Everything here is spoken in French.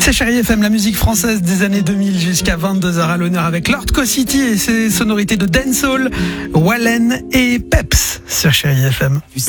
C'est Chérie FM, la musique française des années 2000 jusqu'à 22h à l'honneur avec Lord Co-City et ses sonorités de dancehall, Wallen et Peps sur Chérie FM.